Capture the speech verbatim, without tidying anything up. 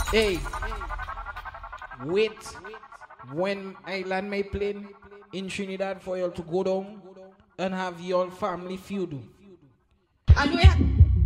Hey, wait. When I land my plane in Trinidad for y'all to go down and have your family feud. And we